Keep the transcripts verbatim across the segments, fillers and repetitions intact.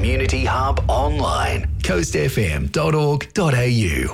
Community Hub online. coast f m dot org dot a u.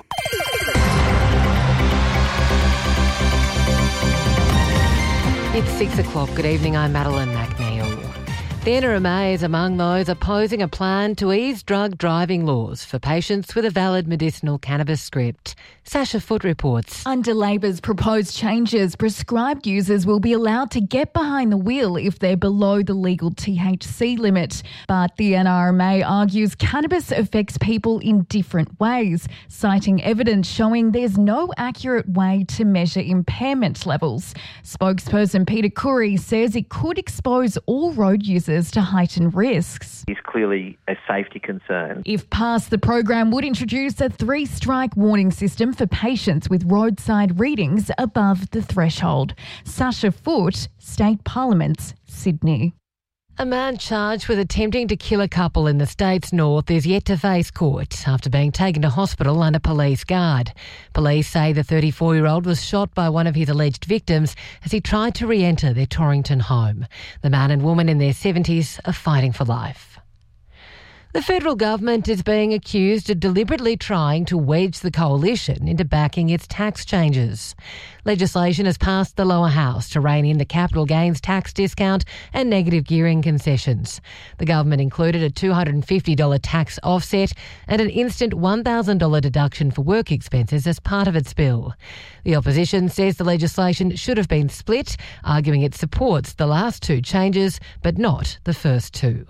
It's six o'clock. Good evening, I'm Madeline McNeil. The N R M A is among those opposing a plan to ease drug driving laws for patients with a valid medicinal cannabis script. Sasha Foote reports. Under Labor's proposed changes, prescribed users will be allowed to get behind the wheel if they're below the legal T H C limit. But the N R M A argues cannabis affects people in different ways, citing evidence showing there's no accurate way to measure impairment levels. Spokesperson Peter Curry says it could expose all road users to heightened risks. Is clearly a safety concern. If passed, the program would introduce a three-strike warning system for patients with roadside readings above the threshold. Sasha Foote, State Parliament, Sydney. A man charged with attempting to kill a couple in the state's north is yet to face court after being taken to hospital under police guard. Police say the thirty-four-year-old was shot by one of his alleged victims as he tried to re-enter their Torrington home. The man and woman in their seventies are fighting for life. The federal government is being accused of deliberately trying to wedge the coalition into backing its tax changes. Legislation has passed the lower house to rein in the capital gains tax discount and negative gearing concessions. The government included a two hundred fifty dollars tax offset and an instant one thousand dollars deduction for work expenses as part of its bill. The opposition says the legislation should have been split, arguing it supports the last two changes but not the first two.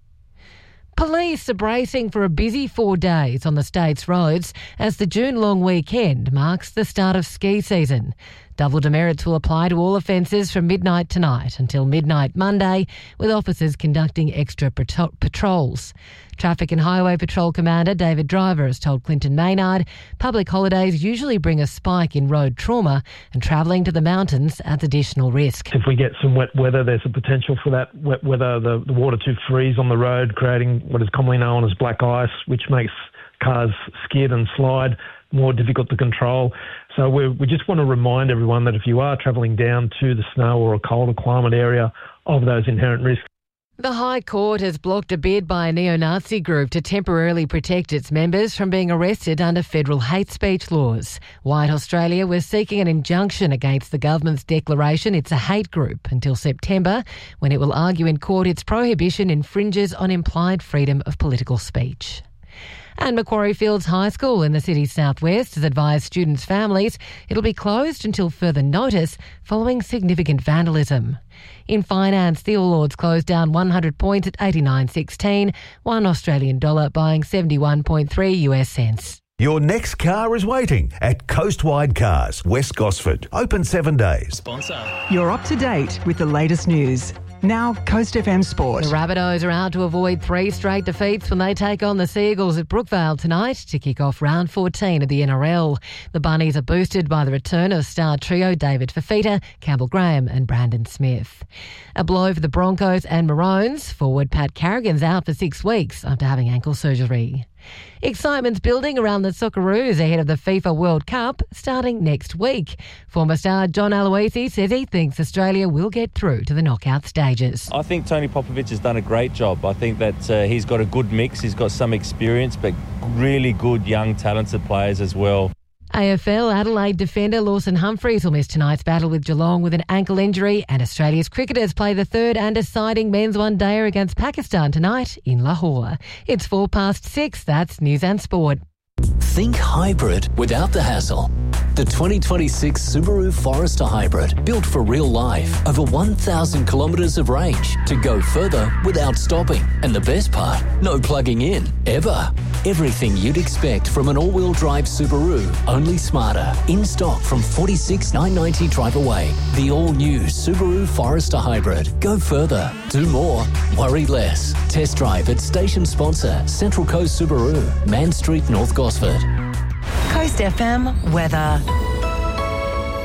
Police are bracing for a busy four days on the state's roads as the June long weekend marks the start of ski season. Double demerits will apply to all offences from midnight tonight until midnight Monday, with officers conducting extra patro- patrols. Traffic and Highway Patrol Commander David Driver has told Clinton Maynard public holidays usually bring a spike in road trauma and travelling to the mountains adds additional risk. If we get some wet weather, there's a potential for that wet weather, the, the water to freeze on the road, creating what is commonly known as black ice, which makes cars skid and slide more difficult to control. So we we just want to remind everyone that if you are travelling down to the snow or a colder climate area, of those inherent risks. The High Court has blocked a bid by a neo-Nazi group to temporarily protect its members from being arrested under federal hate speech laws. White Australia was seeking an injunction against the government's declaration it's a hate group until September, when it will argue in court its prohibition infringes on implied freedom of political speech. And Macquarie Fields High School in the city's southwest has advised students' families it'll be closed until further notice following significant vandalism. In finance, the All Ords closed down one hundred points at eighty-nine sixteen, one Australian dollar buying seventy-one point three US cents. Your next car is waiting at Coastwide Cars, West Gosford. Open seven days. Sponsor. You're up to date with the latest news. Now, Coast F M Sport. The Rabbitohs are out to avoid three straight defeats when they take on the Seagulls at Brookvale tonight to kick off round fourteen of the N R L. The Bunnies are boosted by the return of star trio David Fafita, Campbell Graham and Brandon Smith. A blow for the Broncos and Maroons. Forward Pat Carrigan's out for six weeks after having ankle surgery. Excitement's building around the Socceroos ahead of the FIFA World Cup starting next week. Former star John Aloisi says he thinks Australia will get through to the knockout stages. I think Tony Popovic has done a great job. I think that uh, he's got a good mix. He's got some experience, but really good young talented players as well. A F L Adelaide defender Lawson Humphries will miss tonight's battle with Geelong with an ankle injury, and Australia's cricketers play the third and deciding men's one-dayer against Pakistan tonight in Lahore. It's four past six. That's News and Sport. Think hybrid without the hassle. The twenty twenty-six Subaru Forester Hybrid, built for real life. Over one thousand kilometres of range to go further without stopping. And the best part, no plugging in, ever. Everything you'd expect from an all-wheel drive Subaru, only smarter. In stock from forty-six thousand nine hundred ninety drive away. The all-new Subaru Forester Hybrid. Go further, do more, worry less. Test drive at station sponsor Central Coast Subaru, Man Street, North Gosford. Coast F M weather.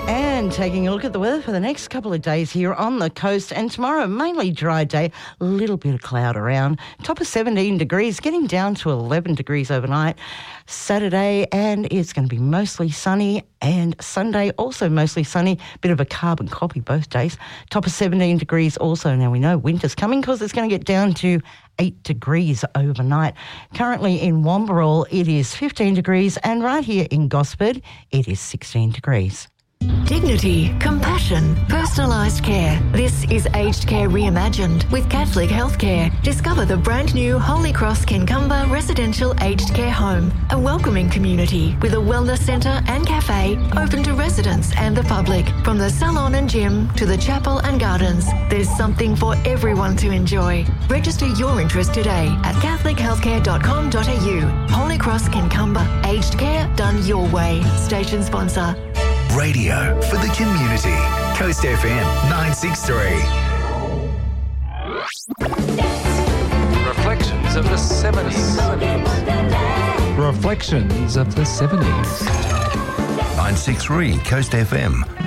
And taking a look at the weather for the next couple of days here on the coast, and tomorrow, mainly dry day, a little bit of cloud around. Top of seventeen degrees, getting down to eleven degrees overnight. Saturday, and it's going to be mostly sunny, and Sunday also mostly sunny. Bit of a carbon copy both days. Top of seventeen degrees also. Now we know winter's coming because it's going to get down to eight degrees overnight. Currently in Wamberal, it is fifteen degrees, and right here in Gosford, it is sixteen degrees. Dignity, compassion, personalised care. This is Aged Care Reimagined with Catholic Healthcare. Discover the brand new Holy Cross Kincumber Residential Aged Care Home, a welcoming community with a wellness centre and cafe open to residents and the public. From the salon and gym to the chapel and gardens, there's something for everyone to enjoy. Register your interest today at catholic healthcare dot com dot a u. Holy Cross Kincumber, aged care done your way. Station sponsor. Radio for the community. Coast F M nine sixty-three. Reflections of the seventies. Reflections of the seventies. nine sixty-three Coast F M.